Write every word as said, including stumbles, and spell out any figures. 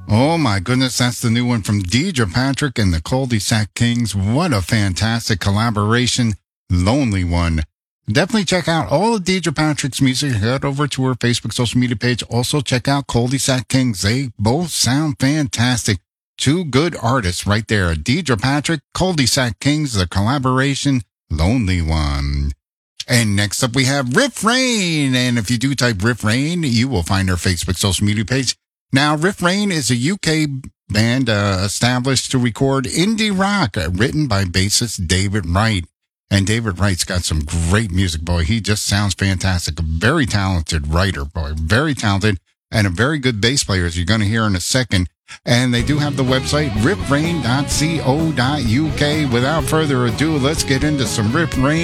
Oh my goodness, that's the new one from Deidre Patrick and the Cul-de-Sac Kings. What a fantastic collaboration. Lonely One. Definitely check out all of Deidre Patrick's music. Head over to her Facebook social media page. Also check out Cul-de-Sac Kings. They both sound fantastic. Two good artists right there. Deidre Patrick, Cul-de-Sac Kings, the collaboration, Lonely One. And next up we have Riff Rain. And if you do type Riff Rain, you will find our Facebook social media page. Now, Riff Rain is a U K band uh, established to record indie rock, uh, written by bassist David Wright. And David Wright's got some great music, boy. He just sounds fantastic. A very talented writer, boy. Very talented and a very good bass player, as you're going to hear in a second. And they do have the website, riff rain dot co dot uk. Without further ado, let's get into some Riff Rain.